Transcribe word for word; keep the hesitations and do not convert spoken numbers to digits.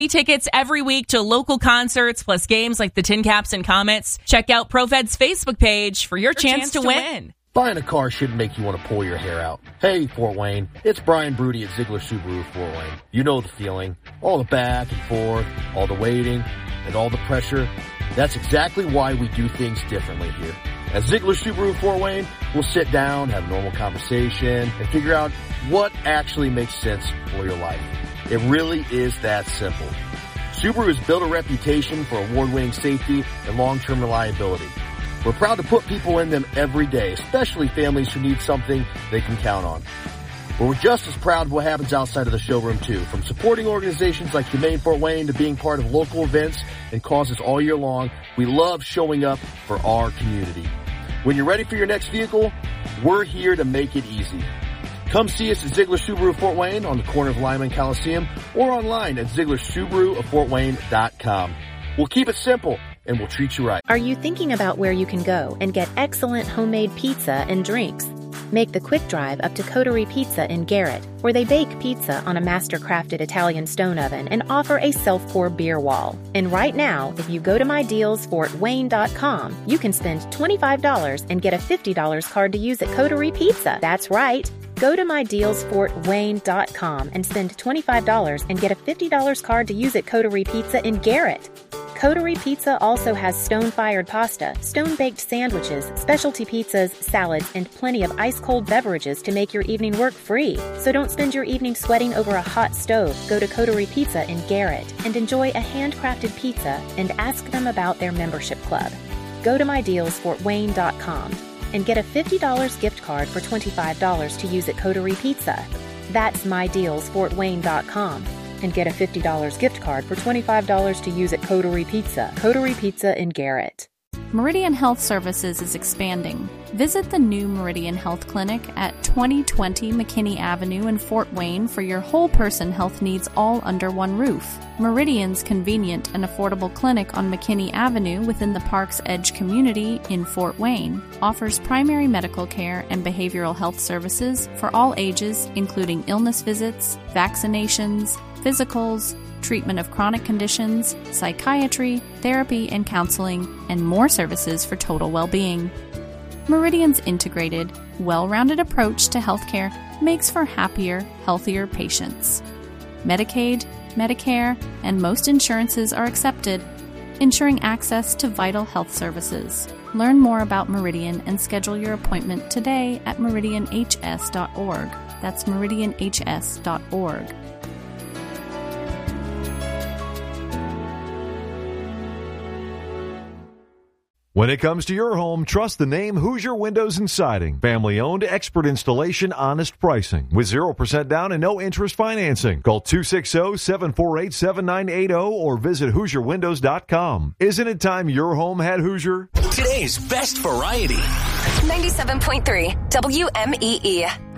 Tickets every week to local concerts, plus games like the Tin Caps and Comets. Check out ProFed's Facebook page for your, your chance, chance to, to win. win. Buying a car shouldn't make you want to pull your hair out. Hey, Fort Wayne, it's Brian Broody at Ziegler Subaru Fort Wayne. You know the feeling. All the back and forth, all the waiting, and all the pressure. That's exactly why we do things differently here. At Ziegler Subaru Fort Wayne, we'll sit down, have a normal conversation, and figure out what actually makes sense for your life. It really is that simple. Subaru has built a reputation for award-winning safety and long-term reliability. We're proud to put people in them every day, especially families who need something they can count on. But we're just as proud of what happens outside of the showroom, too. From supporting organizations like Humane Fort Wayne to being part of local events and causes all year long, we love showing up for our community. When you're ready for your next vehicle, we're here to make it easy. Come see us at Ziegler Subaru Fort Wayne on the corner of Lyman Coliseum or online at ziegler subaru of fort wayne dot com. We'll keep it simple and we'll treat you right. Are you thinking about where you can go and get excellent homemade pizza and drinks? Make the quick drive up to Coterie Pizza in Garrett, where they bake pizza on a master-crafted Italian stone oven and offer a self-pour beer wall. And right now, if you go to my deals fort wayne dot com, you can spend twenty-five dollars and get a fifty dollars card to use at Coterie Pizza. That's right. Go to my deals fort wayne dot com and spend twenty-five dollars and get a fifty dollars card to use at Coterie Pizza in Garrett. Coterie Pizza also has stone-fired pasta, stone-baked sandwiches, specialty pizzas, salads, and plenty of ice-cold beverages to make your evening work free. So don't spend your evening sweating over a hot stove. Go to Coterie Pizza in Garrett and enjoy a handcrafted pizza and ask them about their membership club. Go to my deals fort wayne dot com and get a fifty dollars gift card for twenty-five dollars to use at Coterie Pizza. That's my deals fort wayne dot com. And get a fifty dollars gift card for twenty-five dollars to use at Coterie Pizza. Coterie Pizza in Garrett. Meridian Health Services is expanding. Visit the new Meridian Health Clinic at twenty twenty McKinney Avenue in Fort Wayne for your whole person health needs all under one roof. Meridian's convenient and affordable clinic on McKinney Avenue within the Park's Edge community in Fort Wayne offers primary medical care and behavioral health services for all ages, including illness visits, vaccinations, physicals, treatment of chronic conditions, psychiatry, therapy and counseling, and more services for total well-being. Meridian's integrated, well-rounded approach to healthcare makes for happier, healthier patients. Medicaid, Medicare, and most insurances are accepted, ensuring access to vital health services. Learn more about Meridian and schedule your appointment today at meridian h s dot org. That's meridian h s dot org. When it comes to your home, trust the name Hoosier Windows and Siding. Family-owned, expert installation, honest pricing. With zero percent down and no interest financing. Call two six zero, seven four eight, seven nine eight zero or visit hoosier windows dot com. Isn't it time your home had Hoosier? Today's best variety. ninety-seven point three W M E E.